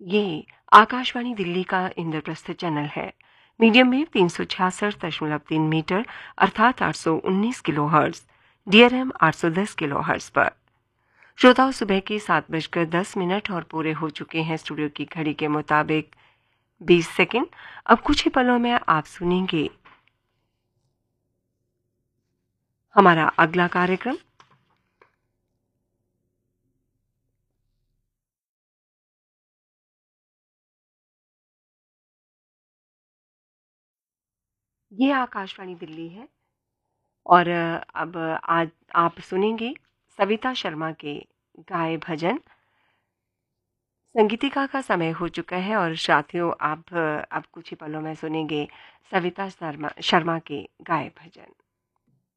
ये आकाशवाणी दिल्ली का इंद्रप्रस्थ चैनल है। मीडियम वेव 366.3 मीटर अर्थात 819 kilo hertz, DRM 810 kilo hertz पर। श्रोताओं, सुबह के 7:10 और पूरे हो चुके हैं स्टूडियो की घड़ी के मुताबिक 20 सेकंड। अब कुछ ही पलों में आप सुनेंगे हमारा अगला कार्यक्रम। ये आकाशवाणी दिल्ली है और अब आज आप सुनेंगे सविता शर्मा के गाए भजन। संगीतिका का समय हो चुका है और साथियों, आप अब कुछ ही पलों में सुनेंगे सविता शर्मा के गाए भजन।